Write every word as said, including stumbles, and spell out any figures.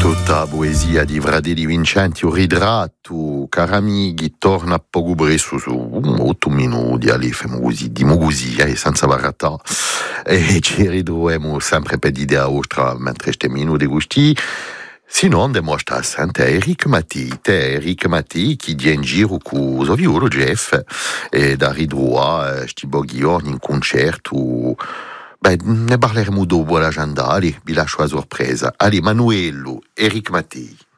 Tutta poesia di Vradeli Vincenti, un ritratto, cari amici, torna a poco presto su otto minuti, ali famo così, dimo così, eh, senza barata, e ci ritroviamo sempre per l'idea vostra mentre stiamo minuti così. Sinon, andiamo a sentire Eric Matei, Eric Matei che dia in giro con Soviolo Jeff e da ritrovare sti pochi giorni in concerto. Beh, ne parleremo dopo l'agenda, allez, vi lascio a sorpresa. Allez, Manuelo, Eric Matei.